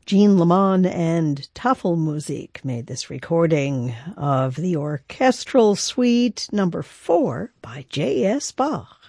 Jean Lemon and Tafelmusik made this recording of the Orchestral Suite No. 4 by J.S. Bach.